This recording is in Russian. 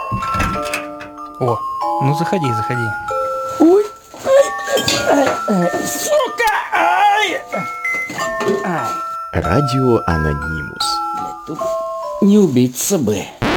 О, ну заходи. Ой, сука! Ай! Радио Анонимус. Тут не убиться бы.